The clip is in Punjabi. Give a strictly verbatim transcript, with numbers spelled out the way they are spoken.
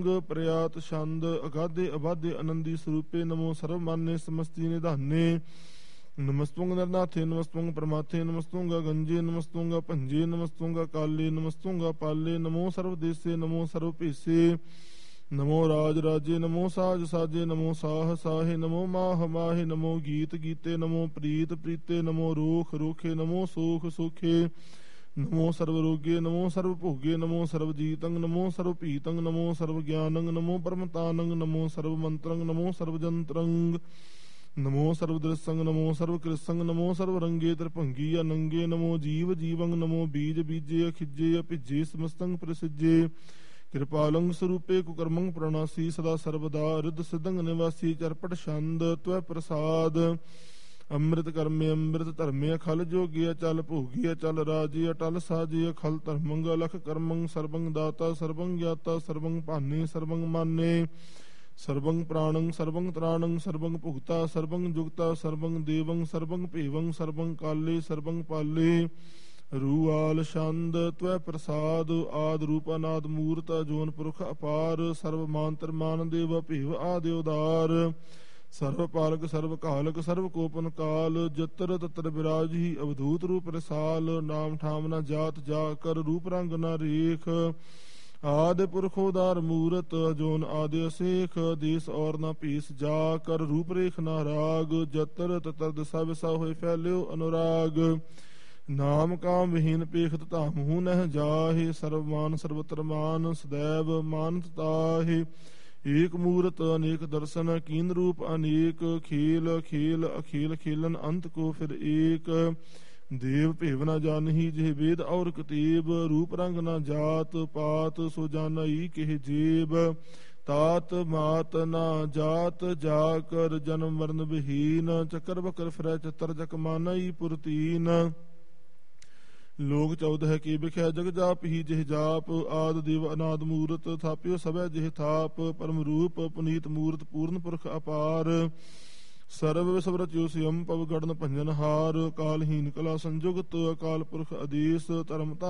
ਪ੍ਰਯਾਤ ਛੰਦ ਅਗਾਧੇ ਅਬਾਧੇ ਆਨੰਦੀ ਸਰੂਪੇ ਨਮੋ ਸਰਵ ਮਾਨੇ ਸਮਸਤੀ ਨਿਧਾਨੇ ਨਮਸਤੁੰਗ ਨਰਨਾਥੇ ਨਮਸਤੁੰਗ ਪਰਮਾਥੇ ਨਮਸਤੁੰਗ ਗੰਜੇ ਨਮਸਤੁੰਗ ਭੰਜੇ ਨਮਸਤੁੰਗ ਕਾਲੇ ਨਮਸਤੁੰਗ ਪਾਲੇ ਨਮੋ ਸਰਵ ਦੇਸੇ ਨਮੋ ਸਰਵ ਭੇਸੇ ਨਮੋ ਰਾਜ ਰਾਜੇ ਨਮੋ ਸਾਜ ਸਾਜੇ ਨਮੋ ਸਾਹ ਸਾਹੇ ਨਮੋ ਮਾਹ ਮਾਹੇ ਨਮੋ ਗੀਤ ਗੀਤੇ ਨਮੋ ਪ੍ਰੀਤ ਪ੍ਰੀਤੇ ਨਮੋ ਰੋਖ ਰੋਖੇ ਨਮੋ ਸੋਖ ਸੋਖੇ ਨਮੋ ਸਰਵ ਰੋਗੇ ਨਮੋ ਸਰਵ ਭੋਗੇ ਨਮੋ ਸਰਵ ਜੀਤੰ ਨਮੋ ਸਰਵ ਭੀਤੰ ਨਮੋ ਸਰਵ ਗਿਆਨੰ ਨਮੋ ਪਰਮਤਾਨੰ ਨਮੋ ਸਰਵ ਮੰਤਰੰ ਨਮੋ ਸਰਵ ਜੰਤਰੰ ਨਮੋ ਸਰਵ ਦ੍ਰਿਸੰਗ ਨਮੋ ਸਰਵ ਕ੍ਰਿਸੰਗ ਨਮੋ ਸਰਵ ਰੰਗੇ ਤ੍ਰਿਭੰਗੀ ਅਨੰਗੇ ਨਮੋ ਜੀਵ ਜੀਵੰ ਨਮੋ ਬੀਜ ਬੀਜੇ ਅਖਿਜੇ ਅਭਿਜੇ ਸਮਸਤੰ ਪ੍ਰਸਿਜੇ ਕਿਰਪਾਲੰ ਸਰੂਪੇ ਕੁਕਰਮੰ ਪ੍ਰਣਾਸੀ ਸਦਾ ਸਰਬਦਾ ਰਿੱਧ ਸਿਧੰ ਨਿਵਾਸੀ ਚਰਪਟ ਛੰਦ ਤਵੈ ਪ੍ਰਸਾਦ ਅੰਮ੍ਰਿਤ ਕਰਮੇ ਅੰਮ੍ਰਿਤ ਧਰਮੇ ਅਖਲ ਜੋਗੀ ਅਚਲ ਭੋਗੀ ਅਚਲ ਰਾਜੀ ਅਟਲ ਸਾਜੀ ਅਖਲ ਧਰਮੰਗ ਅਲਖ ਕਰਮੰ ਸਰਬੰ ਦਾਤਾ ਸਰਬੰ ਗਿਆਤਾ ਸਰਬੰ ਭਾਨੇ ਸਰਬੰ ਮਾਨੇ ਸਰਬੰ ਪ੍ਰਾਣੰ ਸਰਬੰ ਤ੍ਰਾਣੰ ਸਰਬੰ ਭੁਗਤਾ ਸਰਬੰ ਜੁਗਤਾ ਸਰਬੰ ਦੇਵੰ ਸਰਬੰ ਭੇਵੰ ਸਰਬੰ ਕਾਲੇ ਸਰਬੰ ਪਾਲੇ ਰੂਆਲ ਛੰਦ ਤਵੈ ਪ੍ਰਸਾਦ ਆਦ ਰੂਪ ਅਨਾਦ ਮੂਰਤ ਜੋਨ ਪੁਰਖ ਅਪਾਰ ਸਰਬ ਮਾਨਤਰ ਮਾਨ ਦੇਵ ਭੇਵ ਆਦਿ ਉਦਾਰ ਸਰਵ ਪਾਲਕ ਸਰਵ ਕਾਲਕ ਸਰਵ ਕੋਪਨ ਕਾਲ ਜਤਰ ਤਤਰ ਬਿਰਾਜੀ ਅਵਧੂਤ ਰੂਪ ਰਸਾਲ ਨਾਮ ਠਾਮ ਨਾ ਜਾਤ ਜਾ ਕਰ ਰੂਪ ਰੰਗ ਨਾ ਰੇਖ ਆਦਿ ਪੁਰਖ ਉਦਾਰ ਮੂਰਤ ਜੋਨ ਆਦਿ ਅਸੇਖ ਦੇਸ ਔਰ ਨਾ ਭੀਸ ਜਾ ਕਰ ਰੂਪ ਰੇਖ ਨਾ ਰਾਗ ਜਤਰ ਤਤਰ ਦਸਾ ਵਿਸਾ ਹੋਏ ਫੈਲਿਓ ਅਨੁਰਾਗ ਨਾਮ ਕਾਮ ਵਿਹੀਨ ਪੇਖਤ ਧਾਮੂ ਨਹਿ ਜਾਹੇ ਸਰਵ ਮਾਨ ਸਰਬਤਰ ਮਾਨ ਸਦੈਵ ਮਾਨਤ ਤਾਹੇ ਏਕ ਮੂਰਤ ਅਨੇਕ ਦਰਸ਼ਨ ਕੀਨ ਰੂਪ ਅਨੇਕ ਖੇਲ ਖੇਲ ਅਖੇਲ ਖੇਲਨ ਅੰਤ ਕੋ ਫਿਰ ਏਕ ਦੇਵ ਭੇਵ ਨਾ ਜਾਨਹੀ ਜਿਹ ਵੇਦ ਔਰ ਕਤੇਬ ਰੂਪ ਰੰਗ ਨਾ ਜਾਤ ਪਾਤ ਸੋ ਜਾਨਈ ਕਿਹ ਜੇਬ ਤਾਤ ਮਾਤ ਨਾ ਜਾਤ ਜਾ ਕਰ ਜਨਮ ਮਰਨ ਵਿਹੀਨ ਚੱਕਰ ਬਕਰ ਫਿਰੈ ਚਤਰ ਜਕ ਮਾਨਈ ਪੁਰਤੀਨ ਲੋਕ ਚੌਦਹ ਕੀ ਬਿਖਿਆ ਜਗ ਜਾਪ ਹੀ ਜਿਹ ਜਾਪ ਆਦ ਦੇਵ ਅਨਾਦ ਮੂਰਤ ਥਾਪਿਓ ਸਭੈ ਜਿਹ ਥਾਪ ਪਰਮ ਰੂਪ ਪੁਨੀਤ ਮੂਰਤ ਪੂਰਨ ਪੁਰਖ ਅਪਾਰ ਸਰਵ ਵਿਸਵਰਤਿਓ ਸਿਅਮ ਪਵ ਗੜਨ ਭੰਜਨ ਹਾਰ ਕਾਲਹੀਨ ਕਲਾ ਸੰਜੁਗਤ ਅਕਾਲ ਪੁਰਖ ਆਦੇਸ ਧਰਮ